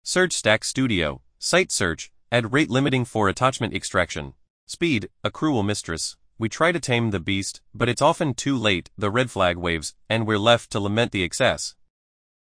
Search Stack Studio, Site Search, Add Rate Limiting for Attachment Extraction. Speed, a cruel mistress. We try to tame the beast, but it's often too late, the red flag waves, and we're left to lament the excess.